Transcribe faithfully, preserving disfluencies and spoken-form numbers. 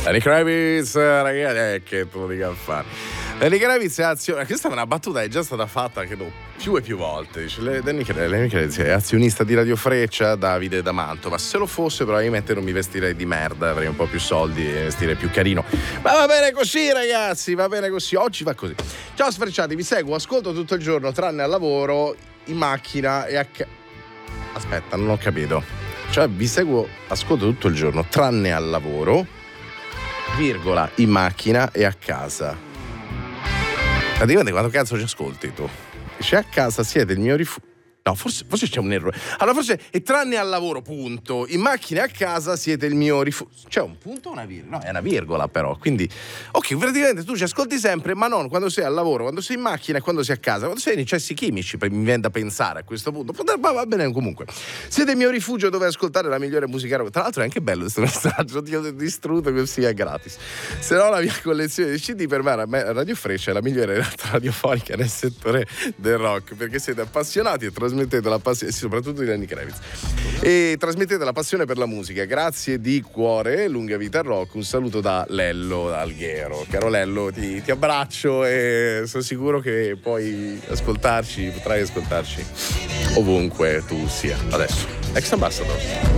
Lenny Kravitz, ragazzi, eh, che te lo dica a fare. Lenny Kravitz è azione. Questa è una battuta che è già stata fatta, credo, più e più volte. Dice, Lenny Kravitz è azionista di Radio Freccia, Davide da Mantova. Se lo fosse, probabilmente non mi vestirei di merda, avrei un po' più soldi e vestirei più carino. Ma va bene così, ragazzi, va bene così. Oggi va così. Ciao sfrecciati, vi seguo, ascolto tutto il giorno, tranne al lavoro, in macchina e a ca- Aspetta, non ho capito. Cioè, vi seguo, ascolto tutto il giorno, tranne al lavoro, virgola, in macchina e a casa. Praticamente quando cazzo ci ascolti tu? Dice, a casa siete il mio rifugio. No, forse, forse c'è un errore. Allora forse è tranne al lavoro, punto. In macchina e a casa siete il mio rifugio. C'è un punto o una virgola? No, è una virgola però. Quindi, ok, praticamente tu ci ascolti sempre, ma non quando sei al lavoro, quando sei in macchina e quando sei a casa. Quando sei nei cessi chimici, mi viene da pensare a questo punto. Ma va bene comunque. Siete il mio rifugio dove ascoltare la migliore musica. Tra l'altro è anche bello questo messaggio, ti ho distrutto così è gratis. Se no la mia collezione di C D per me Radio Freccia è la migliore realtà radiofonica nel settore del rock, perché siete appassionati e trasmettete la passione, soprattutto di Lenny Kravitz, e trasmettete la passione per la musica. Grazie di cuore, lunga vita al rock. Un saluto da Lello Alghero. Caro Lello, ti, ti abbraccio e sono sicuro che puoi ascoltarci, potrai ascoltarci ovunque tu sia. Adesso Ex Ambassador.